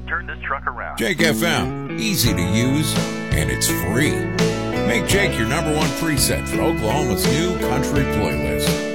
turn this truck around. Jake FM, easy to use, and it's free. Make Jake your number one preset for Oklahoma's new country playlist.